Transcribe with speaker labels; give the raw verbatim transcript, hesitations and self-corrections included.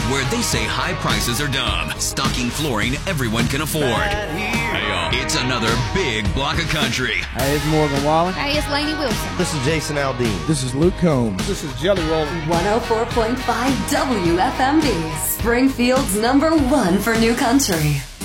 Speaker 1: where they say high prices are dumb, stocking flooring everyone can afford. Hey, y'all. It's another big block of country.
Speaker 2: Hey, it's Morgan Wallen.
Speaker 3: Hey, it's Lainey Wilson.
Speaker 4: This is Jason Aldean.
Speaker 2: This is Luke Combs.
Speaker 5: This is Jelly Roll.
Speaker 6: one oh four point five W F M D, Springfield's number one for new country.